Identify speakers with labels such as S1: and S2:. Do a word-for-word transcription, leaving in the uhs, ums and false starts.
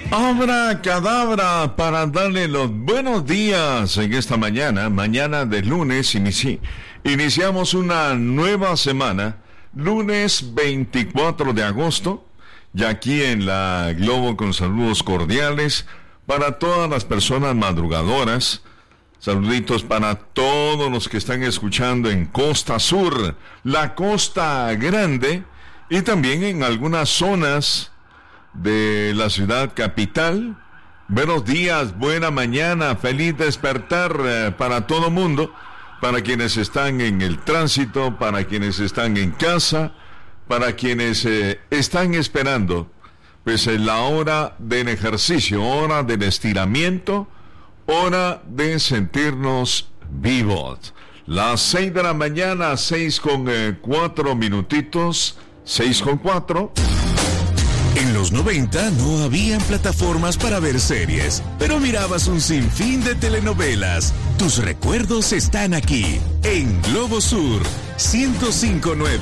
S1: Abra cadabra para darle los buenos días en esta mañana, mañana de lunes. Inici- iniciamos una nueva semana, lunes veinticuatro de agosto, y aquí en la Globo con saludos cordiales para todas las personas madrugadoras. Saluditos para todos los que están escuchando en Costa Sur, la Costa Grande y también en algunas zonas de la ciudad capital. Buenos días, buena mañana, feliz despertar eh, para todo mundo, para quienes están en el tránsito, para quienes están en casa, para quienes eh, están esperando pues en la hora del ejercicio, hora del estiramiento, hora de sentirnos vivos. Las seis de la mañana, seis con eh, cuatro minutitos, seis con cuatro.
S2: En los noventa no habían plataformas para ver series, pero mirabas un sinfín de telenovelas. Tus recuerdos están aquí, en Globo Sur ciento cinco punto nueve.